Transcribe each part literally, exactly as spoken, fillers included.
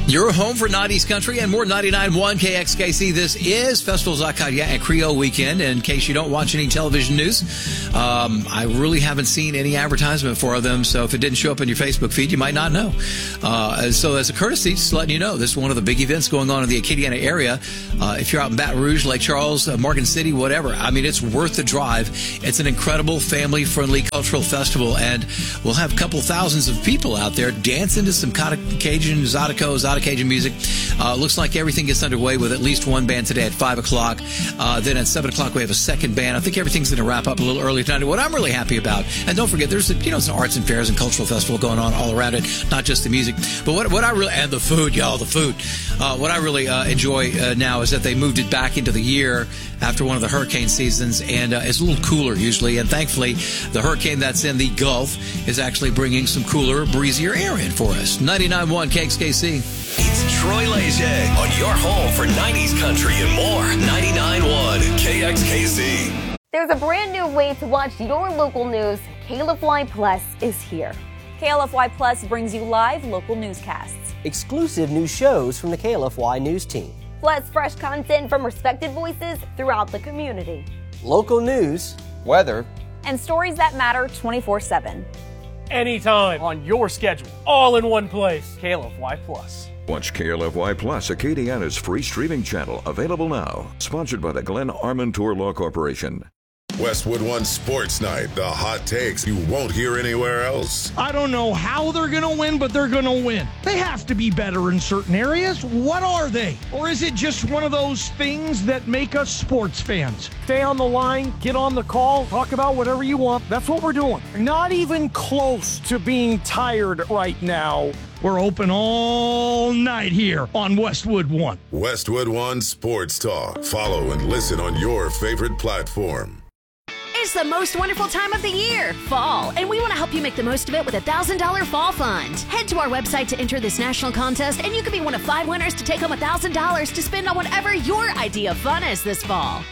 Your home for nineties country and more. Ninety-nine point one K X K C. This is Festival Zaccaria and Creole Weekend. In case you don't watch any television news, um, I really haven't seen any advertisement for them. So if it didn't show up in your Facebook feed, you might not know. Uh, so as a courtesy, just letting you know, this is one of the big events going on in the Acadiana area. Uh, if you're out in Baton Rouge, Lake Charles, uh, Morgan City, whatever, I mean, it's worth the drive. It's an incredible family-friendly cultural festival, and we'll have a couple thousands of people out there dancing to some Cajun, Zydeco, Zydeco Cajun music. Uh, looks like everything gets underway with at least one band today at five o'clock. Uh, then at seven o'clock, we have a second band. I think everything's going to wrap up a little early tonight. What I'm really happy about, and don't forget, there's you know some arts and fairs and cultural festival going on all around it, not just the music. But what, what I really, and the food, y'all, the food. Uh, what I really uh, enjoy uh, now is that they moved it back into the year after one of the hurricane seasons, and uh, it's a little cooler usually. And thankfully, the hurricane that's in the Gulf is actually bringing some cooler, breezier air in for us. ninety-nine point one K X K C. It's Troy Leger on your home for nineties country and more. ninety-nine point one K X K C. There's a brand new way to watch your local news. K L F Y Plus is here. K L F Y Plus brings you live local newscasts, exclusive new shows from the K L F Y news team, plus fresh content from respected voices throughout the community, local news, weather, and stories that matter twenty-four seven. Anytime, on your schedule, all in one place. K L F Y Plus. Watch K L F Y Plus, Acadiana's free streaming channel, available now. Sponsored by the Glenn Armentour Law Corporation. Westwood One Sports Night, the hot takes you won't hear anywhere else. I don't know how they're going to win, but they're going to win. They have to be better in certain areas. What are they? Or is it just one of those things that make us sports fans? Stay on the line, get on the call, talk about whatever you want. That's what we're doing. Not even close to being tired right now. We're open all night here on Westwood One. Westwood One Sports Talk. Follow and listen on your favorite platform. It's the most wonderful time of the year, fall, and we want to help you make the most of it with a one thousand dollars Fall Fund. Head to our website to enter this national contest, and you could be one of five winners to take home one thousand dollars to spend on whatever your idea of fun is this fall.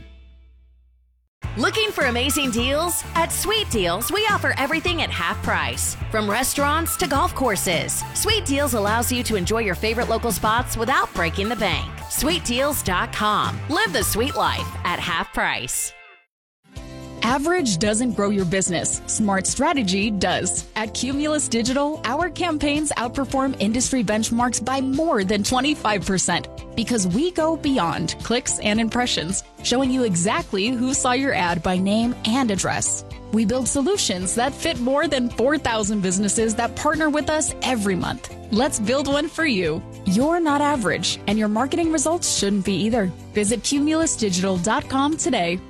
Looking for amazing deals? At Sweet Deals, we offer everything at half price. From restaurants to golf courses, Sweet Deals allows you to enjoy your favorite local spots without breaking the bank. sweet deals dot com. Live the sweet life at half price. Average doesn't grow your business. Smart strategy does. At Cumulus Digital, our campaigns outperform industry benchmarks by more than twenty-five percent because we go beyond clicks and impressions, showing you exactly who saw your ad by name and address. We build solutions that fit more than four thousand businesses that partner with us every month. Let's build one for you. You're not average, and your marketing results shouldn't be either. Visit cumulus digital dot com today.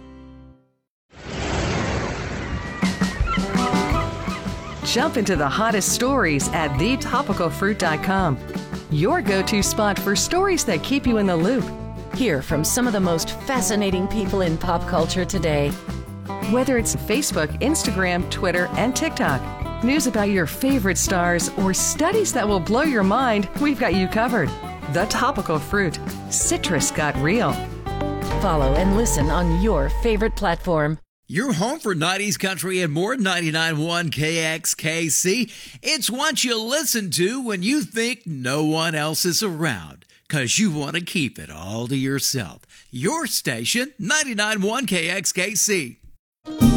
Jump into the hottest stories at the topical fruit dot com. Your go-to spot for stories that keep you in the loop. Hear from some of the most fascinating people in pop culture today. Whether it's Facebook, Instagram, Twitter, and TikTok, news about your favorite stars, or studies that will blow your mind, we've got you covered. The Topical Fruit. Citrus got real. Follow and listen on your favorite platform. Your home for nineties country and more. Ninety-nine point one K X K C. It's what you listen to when you think no one else is around, because you want to keep it all to yourself. Your station, ninety-nine point one K X K C.